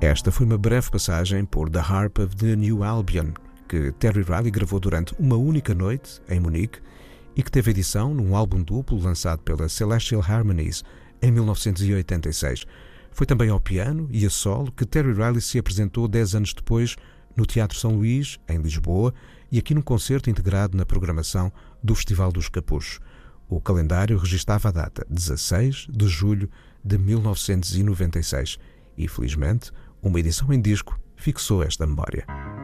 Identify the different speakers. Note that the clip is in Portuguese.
Speaker 1: Esta foi uma breve passagem por The Harp of the New Albion, que Terry Riley gravou durante uma única noite em Munique e que teve edição num álbum duplo lançado pela Celestial Harmonies em 1986. Foi também ao piano e a solo que Terry Riley se apresentou 10 anos depois no Teatro São Luís, em Lisboa, e aqui num concerto integrado na programação do Festival dos Capuchos. O calendário registava a data 16 de julho de 1996 e, felizmente, uma edição em disco fixou esta memória.